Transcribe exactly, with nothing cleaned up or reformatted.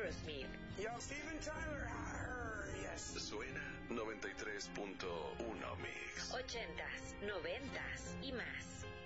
Aerosmith. Yo, Steven Tyler. Arr, yes. Suena noventa y tres punto uno Mix. Ochentas, noventas y más.